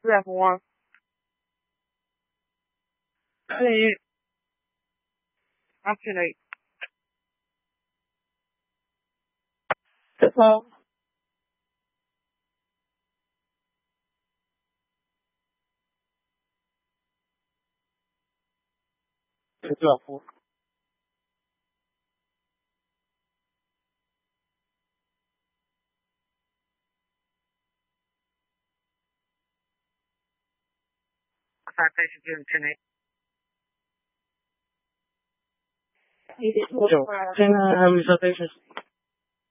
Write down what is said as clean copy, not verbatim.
Level 1. Hey, option 8. Hello. It's level 4. Citation 10 8. Yo, can I have your citation?